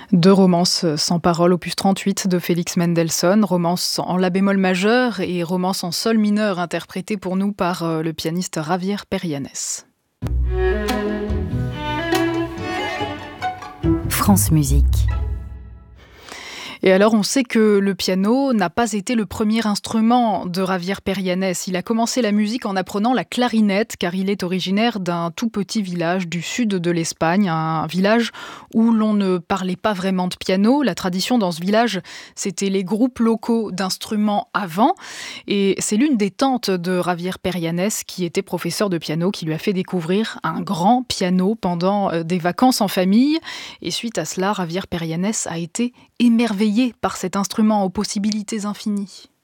Deux romances sans parole, opus 38 de Félix Mendelssohn, romance en la bémol majeur et romance en sol mineur interprétée pour nous par le pianiste Javier Perianes. France Musique. Et alors, on sait que le piano n'a pas été le premier instrument de Javier Perianes. Il a commencé la musique en apprenant la clarinette, car il est originaire d'un tout petit village du sud de l'Espagne, un village où l'on ne parlait pas vraiment de piano. La tradition dans ce village, c'était les groupes locaux d'instruments avant. Et c'est l'une des tantes de Javier Perianes, qui était professeur de piano, qui lui a fait découvrir un grand piano pendant des vacances en famille. Et suite à cela, Javier Perianes a été émerveillé par cet instrument aux possibilités infinies.